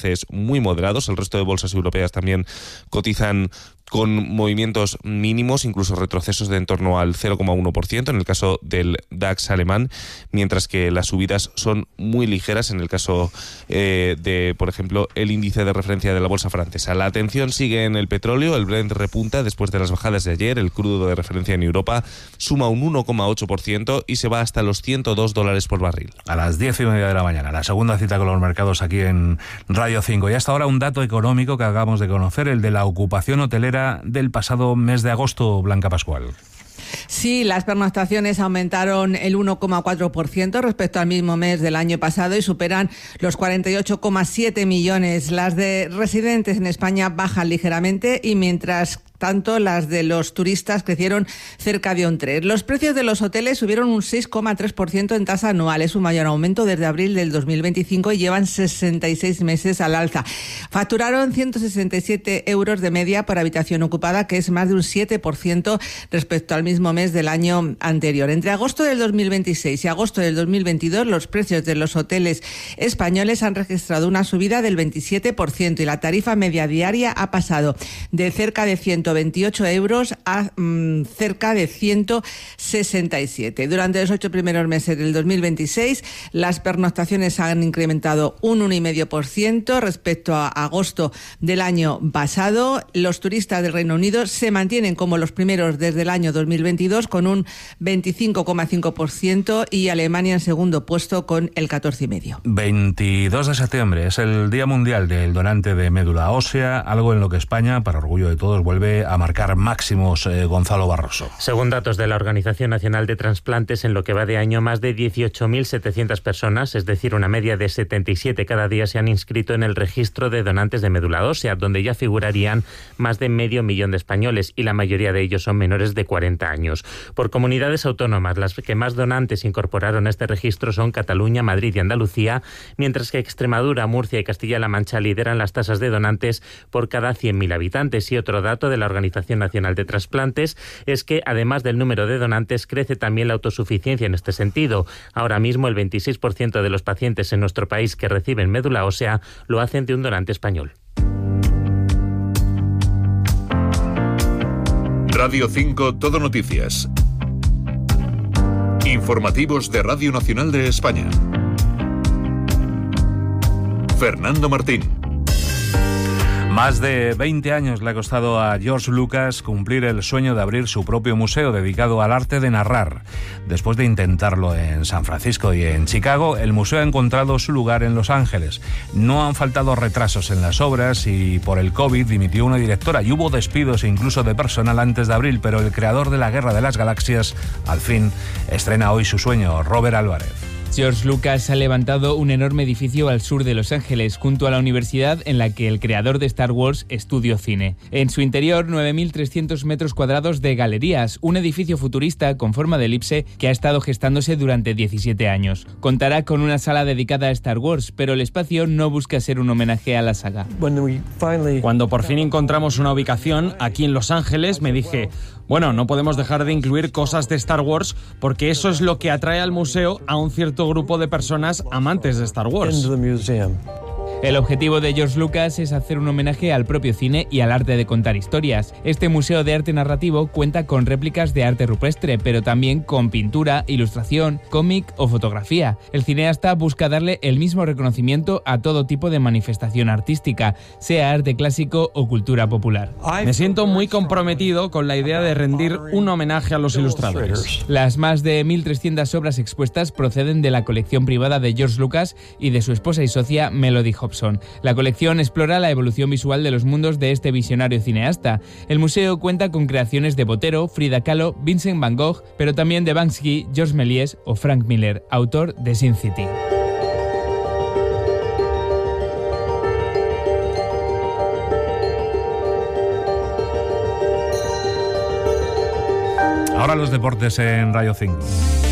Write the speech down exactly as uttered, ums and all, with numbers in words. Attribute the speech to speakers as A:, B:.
A: avances muy moderados. El resto de bolsas europeas también cotizan con movimientos mínimos, incluso retrocesos de en torno al cero coma uno por ciento en el caso del DAX alemán, mientras que las subidas son muy ligeras en el caso eh, de, por ejemplo, el índice de referencia de la bolsa francesa. La atención sigue en el petróleo, el Brent repunta después de las bajadas de ayer, el crudo de referencia en Europa suma un uno coma ocho por ciento y se va hasta los ciento dos dólares por barril.
B: A las diez y media de la mañana, la segunda cita con los mercados aquí en Radio cinco. Y hasta ahora un dato económico que acabamos de conocer, el de la ocupación hotelera del pasado mes de agosto, Blanca Pascual.
C: Sí, las pernoctaciones aumentaron el uno coma cuatro por ciento respecto al mismo mes del año pasado y superan los cuarenta y ocho coma siete millones. Las de residentes en España bajan ligeramente y mientras tanto las de los turistas crecieron cerca de un tres por ciento. Los precios de los hoteles subieron un seis coma tres por ciento en tasa anual. Es su mayor aumento desde abril del dos mil veinticinco y llevan sesenta y seis meses al alza. Facturaron ciento sesenta y siete euros de media por habitación ocupada, que es más de un siete por ciento respecto al mismo mes del año anterior. Entre agosto del dos mil veintiséis y agosto del dos mil veintidós, los precios de los hoteles españoles han registrado una subida del veintisiete por ciento y la tarifa media diaria ha pasado de cerca de ciento veintiocho euros a mmm, cerca de ciento sesenta y siete. Durante los ocho primeros meses del dos mil veintiséis, las pernoctaciones han incrementado un uno coma cinco por ciento respecto a agosto del año pasado. Los turistas del Reino Unido se mantienen como los primeros desde el año dos mil veintidós con un veinticinco coma cinco por ciento y Alemania en segundo puesto con el catorce coma cinco por ciento.
B: veintidós de septiembre es el Día Mundial del Donante de Médula Ósea, algo en lo que España, para orgullo de todos, vuelve a marcar máximos. eh, Gonzalo Barroso.
D: Según datos de la Organización Nacional de Transplantes, en lo que va de año, más de dieciocho mil setecientas personas, es decir, una media de setenta y siete cada día, se han inscrito en el registro de donantes de médula ósea, donde ya figurarían más de medio millón de españoles y la mayoría de ellos son menores de cuarenta años. Por comunidades autónomas, las que más donantes incorporaron a este registro son Cataluña, Madrid y Andalucía, mientras que Extremadura, Murcia y Castilla-La Mancha lideran las tasas de donantes por cada cien mil habitantes. Y otro dato de la Organización Nacional de Transplantes es que, además del número de donantes, crece también la autosuficiencia en este sentido. Ahora mismo, el veintiséis por ciento de los pacientes en nuestro país que reciben médula ósea lo hacen de un donante español.
E: Radio cinco Todo Noticias. Informativos de Radio Nacional de España. Fernando Martín.
B: Más de veinte años le ha costado a George Lucas cumplir el sueño de abrir su propio museo dedicado al arte de narrar. Después de intentarlo en San Francisco y en Chicago, el museo ha encontrado su lugar en Los Ángeles. No han faltado retrasos en las obras y por el COVID dimitió una directora y hubo despidos incluso de personal antes de abril, pero el creador de la Guerra de las Galaxias, al fin, estrena hoy su sueño. Robert Álvarez.
F: George Lucas ha levantado un enorme edificio al sur de Los Ángeles, junto a la universidad en la que el creador de Star Wars estudió cine. En su interior, nueve mil trescientos metros cuadrados de galerías, un edificio futurista con forma de elipse que ha estado gestándose durante diecisiete años. Contará con una sala dedicada a Star Wars, pero el espacio no busca ser un homenaje a la saga.
G: Cuando por fin encontramos una ubicación aquí en Los Ángeles, me dije, bueno, no podemos dejar de incluir cosas de Star Wars porque eso es lo que atrae al museo a un cierto grupo de personas amantes de Star Wars.
F: El objetivo de George Lucas es hacer un homenaje al propio cine y al arte de contar historias. Este museo de arte narrativo cuenta con réplicas de arte rupestre, pero también con pintura, ilustración, cómic o fotografía. El cineasta busca darle el mismo reconocimiento a todo tipo de manifestación artística, sea arte clásico o cultura popular.
G: Me siento muy comprometido con la idea de rendir un homenaje a los ilustradores.
F: Las más de mil trescientas obras expuestas proceden de la colección privada de George Lucas y de su esposa y socia Melody Hobson. La colección explora la evolución visual de los mundos de este visionario cineasta. El museo cuenta con creaciones de Botero, Frida Kahlo, Vincent Van Gogh, pero también de Banksy, Georges Méliès o Frank Miller, autor de Sin City.
B: Ahora los deportes en Radio cinco.